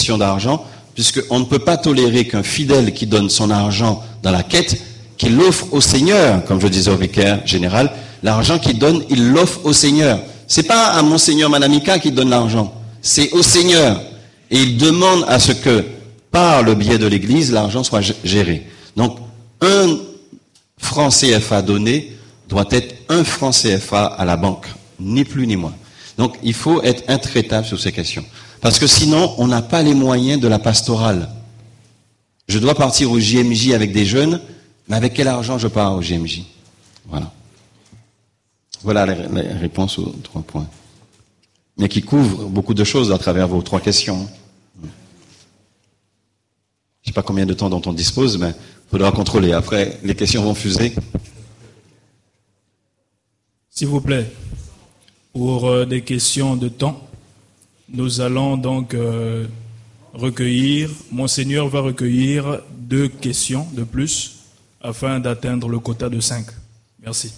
question d'argent, puisqu'on ne peut pas tolérer qu'un fidèle qui donne son argent dans la quête, qu'il l'offre au Seigneur, comme je disais au vicaire général, l'argent qu'il donne, il l'offre au Seigneur. C'est pas à Monseigneur Manamika qui donne l'argent, c'est au Seigneur. Et il demande à ce que, par le biais de l'Église, l'argent soit géré. Donc, un franc CFA donné doit être un franc CFA à la banque, ni plus ni moins. Donc, il faut être intraitable sur ces questions. Parce que sinon, on n'a pas les moyens de la pastorale. Je dois partir au JMJ avec des jeunes, mais avec quel argent je pars au JMJ? Voilà. Voilà les réponses aux 3 points. Mais qui couvrent beaucoup de choses à travers vos 3 questions. Je ne sais pas combien de temps dont on dispose, mais il faudra contrôler. Après, les questions vont fuser. S'il vous plaît, pour des questions de temps, nous allons donc Monseigneur va recueillir 2 questions de plus afin d'atteindre le quota de 5. Merci.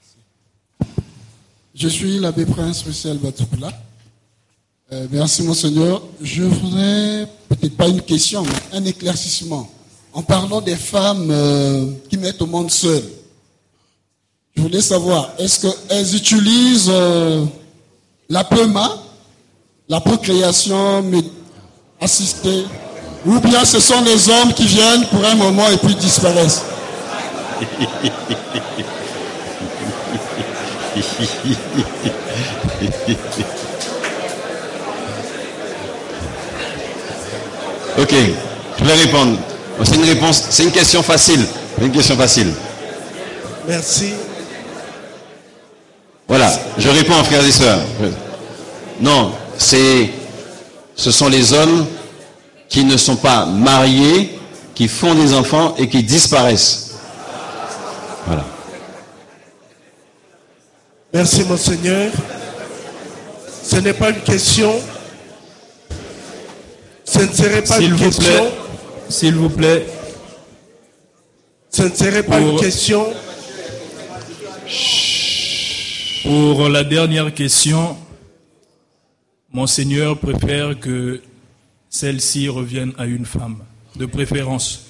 Je suis l'abbé Prince Russell Batoukoula. Merci Monseigneur. Je voudrais, peut-être pas une question, mais un éclaircissement. En parlant des femmes qui mettent au monde seules, je voulais savoir, est-ce qu'elles utilisent la PEMA, la procréation assistée, ou bien ce sont les hommes qui viennent pour un moment et puis disparaissent? Ok, je vais répondre. C'est une question facile. Une question facile. Merci. Voilà, je réponds, frères et sœurs. Non, ce sont les hommes qui ne sont pas mariés, qui font des enfants et qui disparaissent. Voilà. Merci, Monseigneur. Ce n'est pas une question. Ce ne serait pas une question. S'il vous plaît. Ce ne serait pas une question. Pour la dernière question, Monseigneur préfère que celle-ci revienne à une femme, de préférence.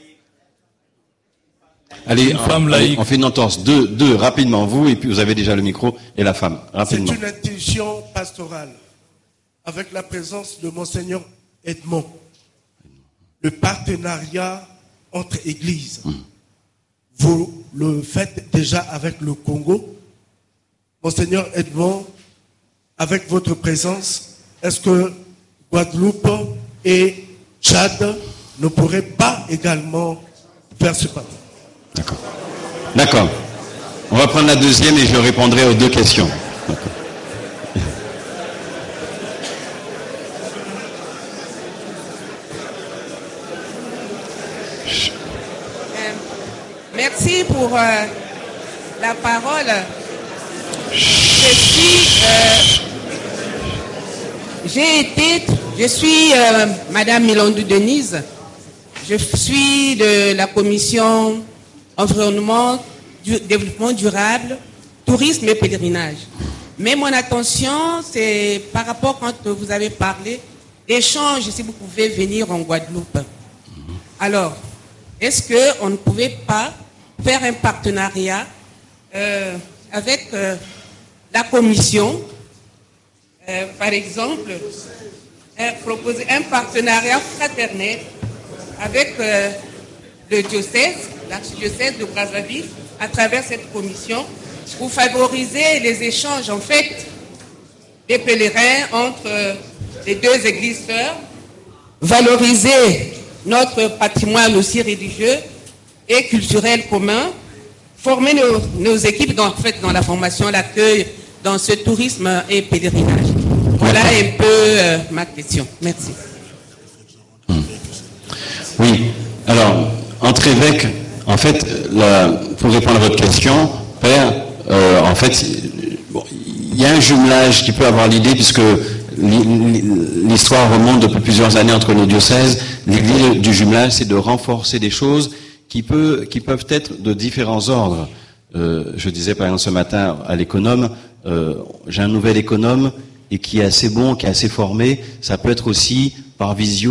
Allez, on fait une entorse. Deux, rapidement, vous, et puis vous avez déjà le micro, et la femme, rapidement. C'est une intuition pastorale, avec la présence de Monseigneur Edmond. Le partenariat entre églises. Vous le faites déjà avec le Congo. Monseigneur Edmond, avec votre présence, est-ce que Guadeloupe et Tchad ne pourraient pas également faire ce pas? D'accord. D'accord. On va prendre la deuxième et je répondrai aux 2 questions. Merci pour la parole. Je suis Madame Milondou Denise. Je suis de la commission environnement, développement durable, tourisme et pèlerinage. Mais mon attention, c'est par rapport quand vous avez parlé d'échanges, si vous pouvez venir en Guadeloupe. Alors, est-ce qu'on ne pouvait pas faire un partenariat avec la commission, par exemple, proposer un partenariat fraternel avec le diocèse, l'archidiocèse de Brazzaville, à travers cette commission, pour favoriser les échanges, en fait, des pèlerins entre les 2 églises sœurs, valoriser notre patrimoine aussi religieux et culturel commun, former nos équipes dans la formation, l'accueil, dans ce tourisme et pèlerinage. Voilà un peu ma question. Merci. Oui, alors, entre évêques, en fait, pour répondre à votre question, Père, en fait, il y a un jumelage qui peut avoir l'idée, puisque l'histoire remonte depuis plusieurs années entre nos diocèses. L'idée du jumelage, c'est de renforcer des choses qui peuvent être de différents ordres. Je disais par exemple ce matin à l'économe, j'ai un nouvel économe et qui est assez bon, qui est assez formé. Ça peut être aussi par visio